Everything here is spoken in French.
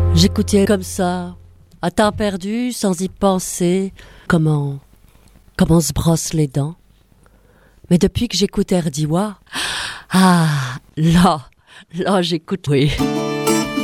J'écoutais comme ça, à temps perdu, sans y penser, comment on se brosse les dents. Mais depuis que j'écoute Erdiwa, là, j'écoute, oui.